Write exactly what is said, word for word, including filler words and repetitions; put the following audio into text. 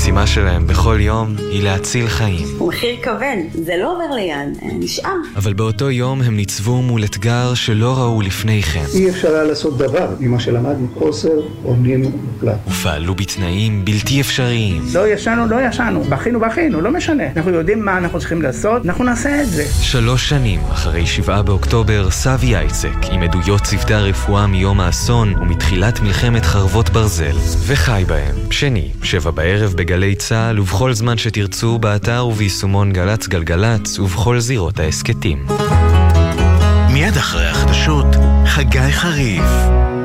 המשימה שלהם בכל יום היא להציל חיים. הוא מחיר כבד, זה לא עובר ליד, נשאר. אבל באותו יום הם ניצבו מול אתגר שלא ראו לפני כן. אי אפשר היה לעשות דבר ממה שלמדנו, חוסר אונים מוחלט. ופעלו בתנאים בלתי אפשריים. לא ישנו, לא ישנו, בכינו, בכינו, לא משנה. אנחנו יודעים מה אנחנו צריכים לעשות, אנחנו נעשה את זה. שלוש שנים אחרי שבעה באוקטובר, סבי אייצק, עם עדויות צוותי הרפואה מיום האסון ומתחילת מלחמת חרבות ברזל, וחי בהם. שני, שבע בערב בגלי צהל, ובכל זמן שתרצו, באתר וביישומון גלץ גלגלץ, ובכל זירות העסקתים. מיד אחרי החדשות, חגי חריף.